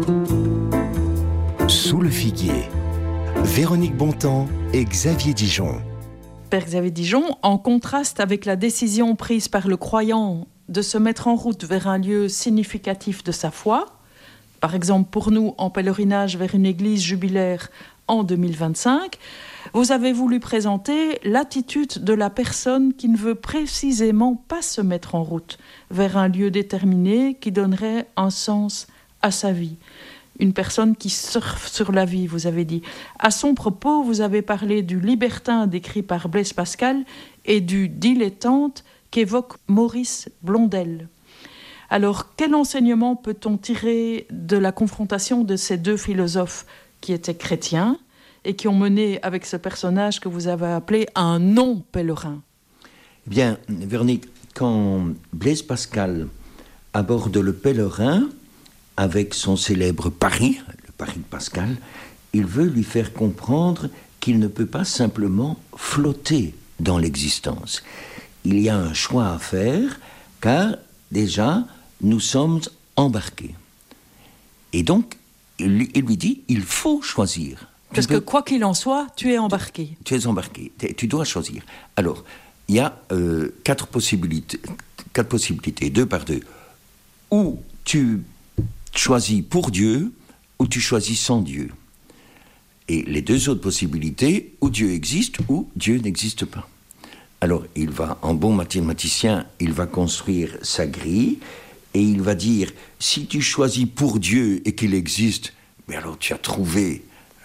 Sous le figuier, Véronique Bontemps et Xavier Dijon. Père Xavier Dijon, en contraste avec la décision prise par le croyant de se mettre en route vers un lieu significatif de sa foi, par exemple pour nous en pèlerinage vers une église jubilaire en 2025, vous avez voulu présenter l'attitude de la personne qui ne veut précisément pas se mettre en route vers un lieu déterminé qui donnerait un sens à sa vie. Une personne qui surfe sur la vie, vous avez dit. À son propos, vous avez parlé du libertin décrit par Blaise Pascal et du dilettante qu'évoque Maurice Blondel. Alors, quel enseignement peut-on tirer de la confrontation de ces deux philosophes qui étaient chrétiens et qui ont mené avec ce personnage que vous avez appelé un non-pèlerin? Eh bien, Véronique, quand Blaise Pascal aborde le pèlerin avec son célèbre pari, le pari de Pascal, il veut lui faire comprendre qu'il ne peut pas simplement flotter dans l'existence. Il y a un choix à faire, car déjà, nous sommes embarqués. Et donc, il lui dit, il faut choisir. Parce que quoi qu'il en soit, tu es embarqué. Tu es embarqué, tu dois choisir. Alors, il y a quatre possibilités, deux par deux. Ou tu choisis pour Dieu, ou tu choisis sans Dieu. Et les deux autres possibilités, ou Dieu existe, ou Dieu n'existe pas. Alors, il va, en bon mathématicien, il va construire sa grille, et il va dire, si tu choisis pour Dieu et qu'il existe, mais alors tu as trouvé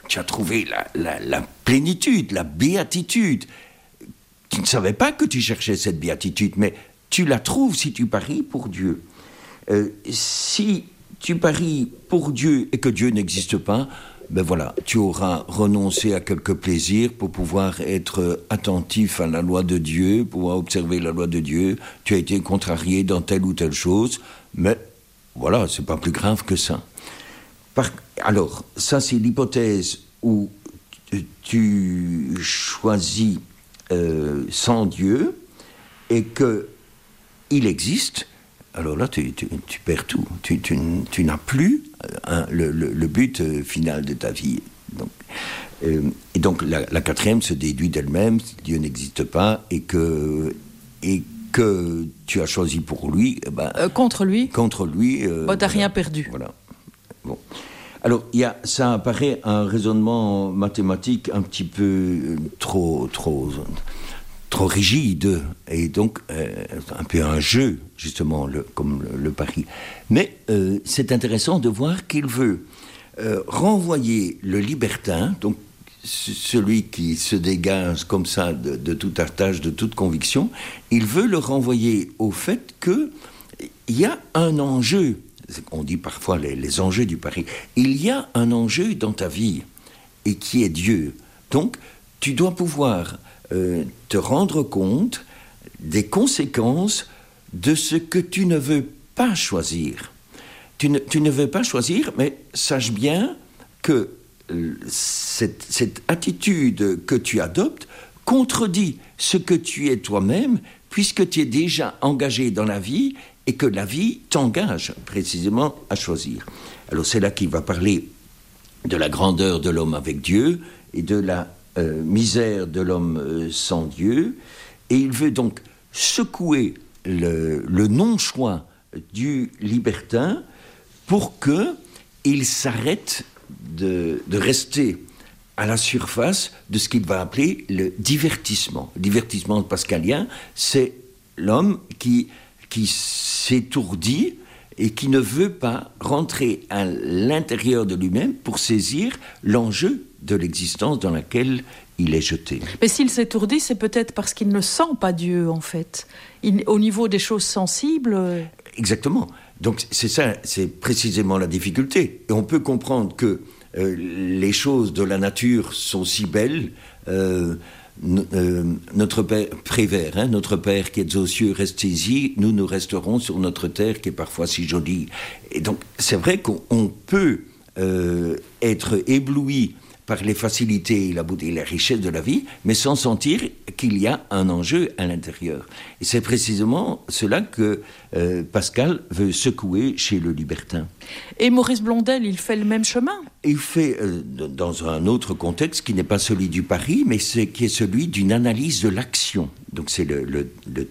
la plénitude, la béatitude. Tu ne savais pas que tu cherchais cette béatitude, mais tu la trouves si tu paries pour Dieu. Si tu paries pour Dieu et que Dieu n'existe pas, ben voilà, tu auras renoncé à quelques plaisirs pour pouvoir être attentif à la loi de Dieu, pouvoir observer la loi de Dieu. Tu as été contrarié dans telle ou telle chose, mais voilà, c'est pas plus grave que ça. Alors, ça c'est l'hypothèse où tu choisis sans Dieu et qu'il existe. Alors là, tu perds tout. Tu n'as plus le but final de ta vie. Et donc, la quatrième se déduit d'elle-même, Dieu n'existe pas, et que tu as choisi pour lui... contre lui. T'as rien perdu. Voilà. Bon. Alors, ça apparaît un raisonnement mathématique un petit peu trop rigide, et donc un peu un jeu, justement, comme le pari. Mais c'est intéressant de voir qu'il veut renvoyer le libertin, donc celui qui se dégage comme ça de toute attache, de toute conviction, il veut le renvoyer au fait qu'il y a un enjeu. On dit parfois les enjeux du pari. Il y a un enjeu dans ta vie, et qui est Dieu. Donc, tu dois pouvoir te rendre compte des conséquences de ce que tu ne veux pas choisir. Tu ne veux pas choisir, mais sache bien que cette attitude que tu adoptes contredit ce que tu es toi-même, puisque tu es déjà engagé dans la vie et que la vie t'engage précisément à choisir. Alors c'est là qu'il va parler de la grandeur de l'homme avec Dieu et de la misère de l'homme sans Dieu, et il veut donc secouer le non-choix du libertin pour qu'il s'arrête de rester à la surface de ce qu'il va appeler le divertissement. Le divertissement pascalien, c'est l'homme qui s'étourdit et qui ne veut pas rentrer à l'intérieur de lui-même pour saisir l'enjeu de l'existence dans laquelle il est jeté. Mais s'il s'étourdit, c'est peut-être parce qu'il ne sent pas Dieu, en fait. Au niveau des choses sensibles... Exactement. Donc c'est ça, c'est précisément la difficulté. Et on peut comprendre que les choses de la nature sont si belles... notre Père Prévert, notre Père qui est aux cieux, restez-y, nous resterons sur notre terre qui est parfois si jolie. Et donc, c'est vrai qu'on peut être ébloui par les facilités, la beauté et la richesse de la vie, mais sans sentir qu'il y a un enjeu à l'intérieur. Et c'est précisément cela que Pascal veut secouer chez le libertin. Et Maurice Blondel, il fait le même chemin? Il fait, dans un autre contexte qui n'est pas celui du pari, mais qui est celui d'une analyse de l'action. Donc c'est le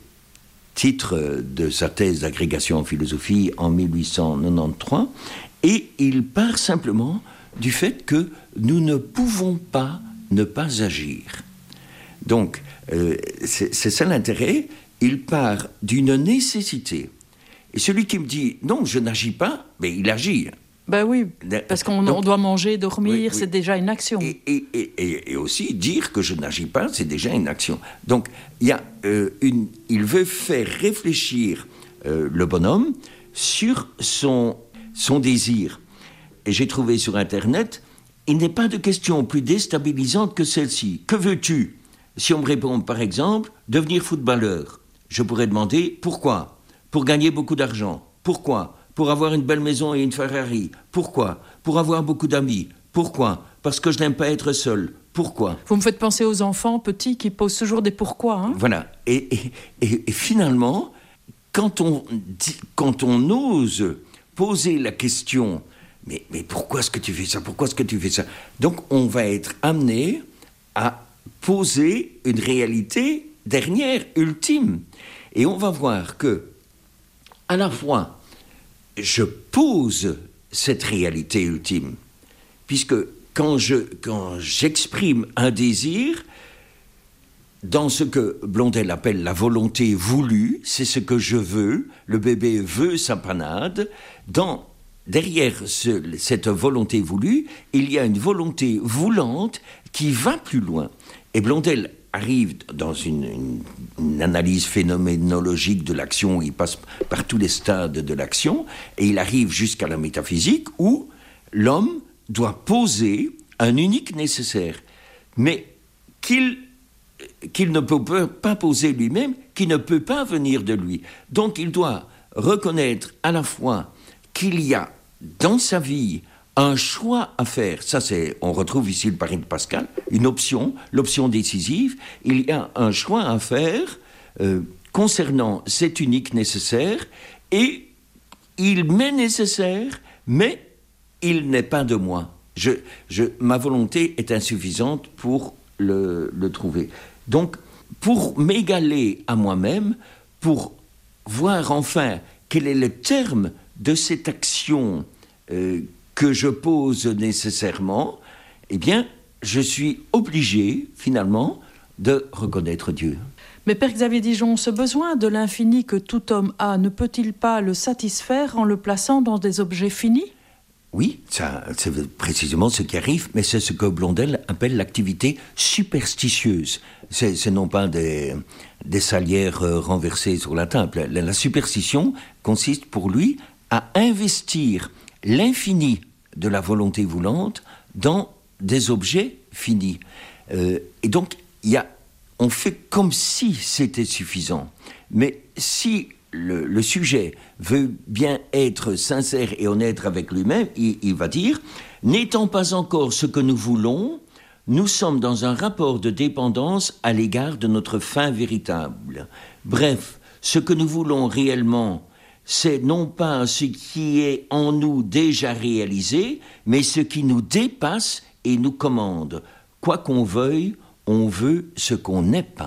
titre de sa thèse d'agrégation en philosophie en 1893, et il part simplement du fait que nous ne pouvons pas ne pas agir. Donc, c'est ça l'intérêt, il part d'une nécessité. Et celui qui me dit « non, je n'agis pas », mais il agit. Ben oui, parce qu'on doit manger, dormir, oui. C'est déjà une action. Et aussi, dire que je n'agis pas, c'est déjà une action. Donc, il y a il veut faire réfléchir le bonhomme sur son désir. Et j'ai trouvé sur Internet, il n'est pas de question plus déstabilisante que celle-ci. Que veux-tu? Si on me répond, par exemple, devenir footballeur, je pourrais demander pourquoi? Pour gagner beaucoup d'argent. Pourquoi? Pour avoir une belle maison et une Ferrari. Pourquoi? Pour avoir beaucoup d'amis. Pourquoi? Parce que je n'aime pas être seul. Pourquoi? Vous me faites penser aux enfants petits qui posent toujours des pourquoi. Hein? Voilà. Et finalement, quand on ose poser la question, mais pourquoi est-ce que tu fais ça? Pourquoi est-ce que tu fais ça? Donc on va être amené à poser une réalité dernière, ultime. Et on va voir que, à la fois, je pose cette réalité ultime, puisque quand j'exprime un désir, dans ce que Blondel appelle la volonté voulue, c'est ce que je veux, le bébé veut sa panade, derrière cette volonté voulue, il y a une volonté voulante qui va plus loin. Et Blondel arrive dans une analyse phénoménologique de l'action, il passe par tous les stades de l'action, et il arrive jusqu'à la métaphysique où l'homme doit poser un unique nécessaire, mais qu'il ne peut pas poser lui-même, qui ne peut pas venir de lui. Donc il doit reconnaître à la fois qu'il y a dans sa vie un choix à faire. Ça, on retrouve ici le pari de Pascal, une option, l'option décisive. Il y a un choix à faire concernant cet unique nécessaire, et il m'est nécessaire, mais il n'est pas de moi. Ma volonté est insuffisante pour le trouver. Donc, pour m'égaler à moi-même, pour voir enfin quel est le terme de cette action que je pose nécessairement, eh bien, je suis obligé, finalement, de reconnaître Dieu. Mais Père Xavier Dijon, ce besoin de l'infini que tout homme a, ne peut-il pas le satisfaire en le plaçant dans des objets finis? Oui, ça, c'est précisément ce qui arrive, mais c'est ce que Blondel appelle l'activité superstitieuse. C'est non pas des salières renversées sur la table. La superstition consiste pour lui à investir l'infini de la volonté voulante dans des objets finis. Et donc, on fait comme si c'était suffisant. Mais si le sujet veut bien être sincère et honnête avec lui-même, il va dire « N'étant pas encore ce que nous voulons, nous sommes dans un rapport de dépendance à l'égard de notre fin véritable. Bref, ce que nous voulons réellement, c'est non pas ce qui est en nous déjà réalisé, mais ce qui nous dépasse et nous commande. Quoi qu'on veuille, on veut ce qu'on n'est pas. »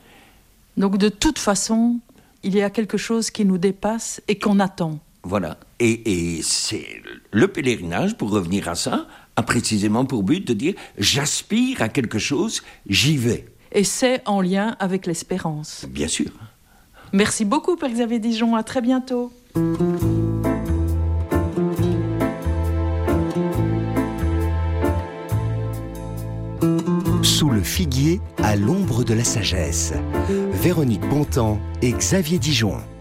Donc de toute façon, il y a quelque chose qui nous dépasse et qu'on attend. Voilà. Et c'est le pèlerinage, pour revenir à ça, a précisément pour but de dire « j'aspire à quelque chose, j'y vais ». Et c'est en lien avec l'espérance. Bien sûr. Merci beaucoup, Père Xavier Dijon. À très bientôt. Sous le figuier, à l'ombre de la sagesse. Véronique Bontemps et Xavier Dijon.